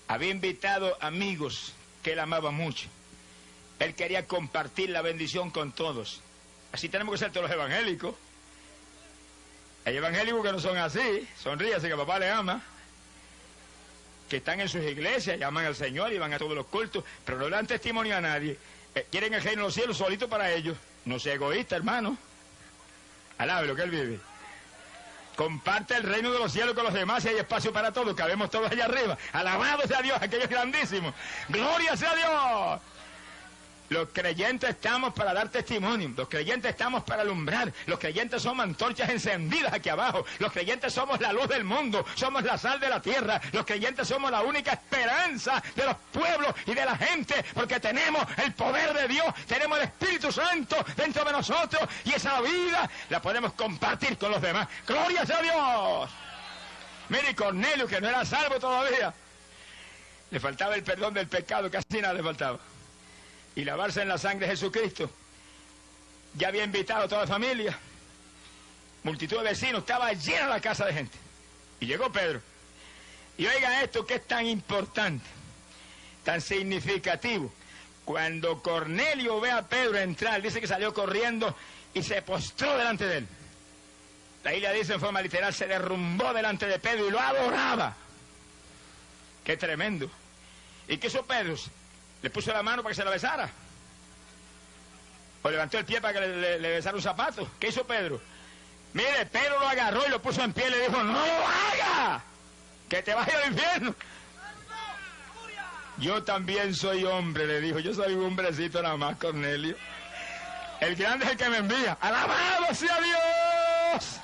Había invitado amigos que él amaba mucho. Él quería compartir la bendición con todos. Así tenemos que ser todos los evangélicos. Hay evangélicos que no son así. Sonríase que papá le ama. Que están en sus iglesias, llaman al Señor y van a todos los cultos, pero no le dan testimonio a nadie. Quieren el reino de los cielos solito para ellos. No sea egoísta, hermano. Alabe lo que él vive. Comparte el reino de los cielos con los demás y hay espacio para todos. Cabemos todos allá arriba. Alabado sea Dios, aquello es grandísimo. Gloria sea Dios. Los creyentes estamos para dar testimonio. Los creyentes estamos para alumbrar. Los creyentes somos antorchas encendidas aquí abajo. Los creyentes somos la luz del mundo. Somos la sal de la tierra. Los creyentes somos la única esperanza de los pueblos y de la gente. Porque tenemos el poder de Dios. Tenemos el Espíritu Santo dentro de nosotros. Y esa vida la podemos compartir con los demás. ¡Gloria sea Dios! Mire, Cornelio, que no era salvo todavía, le faltaba el perdón del pecado. Casi nada le faltaba. Y lavarse en la sangre de Jesucristo. Ya había invitado a toda la familia. Multitud de vecinos. Estaba llena la casa de gente. Y llegó Pedro. Y oiga esto que es tan importante, tan significativo. Cuando Cornelio ve a Pedro entrar, dice que salió corriendo y se postró delante de él. La Biblia dice en forma literal, se derrumbó delante de Pedro y lo adoraba. ¡Qué tremendo! ¿Y qué hizo Pedro? ¿Le puso la mano para que se la besara? ¿O levantó el pie para que le besara un zapato? ¿Qué hizo Pedro? Mire, Pedro lo agarró y lo puso en pie y le dijo, ¡no lo haga! ¡Que te vaya al infierno! Yo también soy hombre, le dijo. Yo soy un hombrecito nada más, Cornelio. El grande es el que me envía. ¡Alabado sea Dios!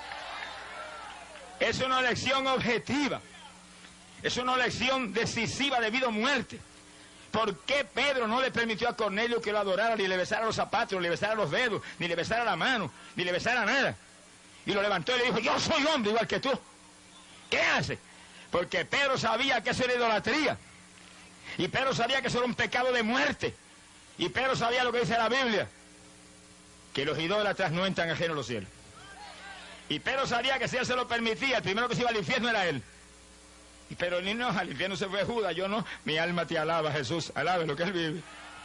Es una lección objetiva. Es una lección decisiva de vida o muerte. ¿Por qué Pedro no le permitió a Cornelio que lo adorara, ni le besara los zapatos, ni le besara los dedos, ni le besara la mano, ni le besara nada? Y lo levantó y le dijo, yo soy hombre igual que tú. ¿Qué hace? Porque Pedro sabía que eso era idolatría. Y Pedro sabía que eso era un pecado de muerte. Y Pedro sabía lo que dice la Biblia, que los idólatras no entran ajenos a los cielos. Y Pedro sabía que si él se lo permitía, el primero que se iba al infierno era él. Pero ni no, al infierno se fue Judas, yo no. Mi alma te alaba, Jesús, alabe lo que él vive.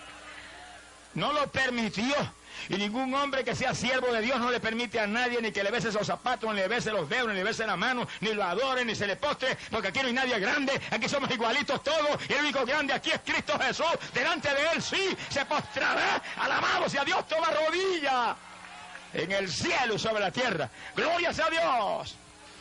No lo permitió. Y ningún hombre que sea siervo de Dios no le permite a nadie ni que le bese los zapatos, ni le bese los dedos, ni le bese la mano, ni lo adore, ni se le postre, porque aquí no hay nadie grande, aquí somos igualitos todos, y el único grande aquí es Cristo Jesús. Delante de él sí se postrará, alabado sea Dios, toda rodilla, en el cielo y sobre la tierra. ¡Gloria sea Dios!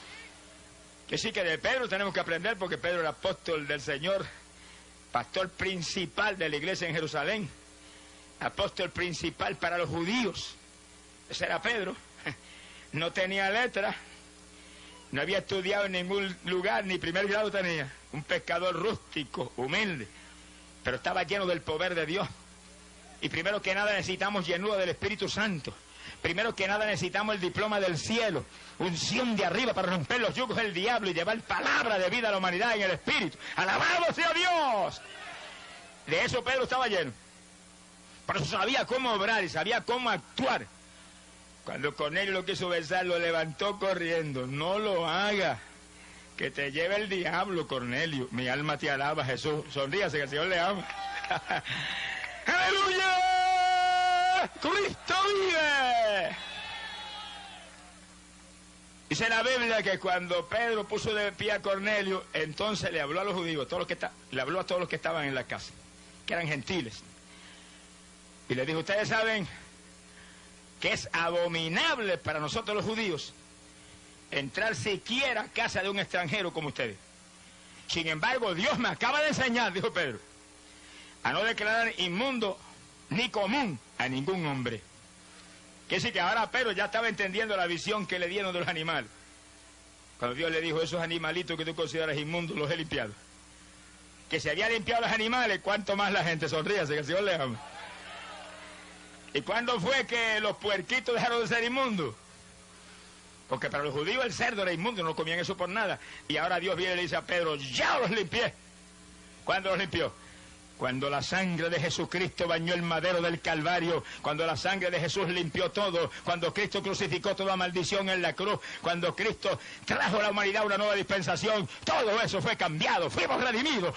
Que sí que de Pedro tenemos que aprender, porque Pedro era apóstol del Señor, pastor principal de la iglesia en Jerusalén, apóstol principal para los judíos. Ese era Pedro. No tenía letra, no había estudiado en ningún lugar, ni primer grado tenía. Un pescador rústico, humilde, pero estaba lleno del poder de Dios. Y primero que nada necesitamos llenura del Espíritu Santo. Primero que nada necesitamos el diploma del cielo, unción de arriba para romper los yugos del diablo y llevar palabra de vida a la humanidad en el Espíritu. ¡Alabado sea Dios! De eso Pedro estaba lleno. Por eso sabía cómo obrar y sabía cómo actuar. Cuando Cornelio lo quiso besar, lo levantó corriendo. No lo haga, que te lleve el diablo, Cornelio. Mi alma te alaba, Jesús. Sonríase, que el Señor le ama. ¡Aleluya! ¡Cristo vive! Dice la Biblia que cuando Pedro puso de pie a Cornelio, entonces le habló a los judíos, le habló a todos los que estaban en la casa, que eran gentiles. Y les dijo, ustedes saben que es abominable para nosotros los judíos entrar siquiera a casa de un extranjero como ustedes. Sin embargo, Dios me acaba de enseñar, dijo Pedro, a no declarar inmundo ni común a ningún hombre. Que sí que ahora Pedro ya estaba entendiendo la visión que le dieron de los animales. Cuando Dios le dijo, esos animalitos que tú consideras inmundos los he limpiado. Que se había limpiado los animales, cuánto más la gente. Sonríase, que el Señor le ama. ¿Y cuándo fue que los puerquitos dejaron de ser inmundos? Porque para los judíos el cerdo era inmundo, no comían eso por nada. Y ahora Dios viene y le dice a Pedro, ya los limpié. ¿Cuándo los limpió? Cuando la sangre de Jesucristo bañó el madero del Calvario, cuando la sangre de Jesús limpió todo, cuando Cristo crucificó toda maldición en la cruz, cuando Cristo trajo a la humanidad una nueva dispensación, todo eso fue cambiado, fuimos redimidos,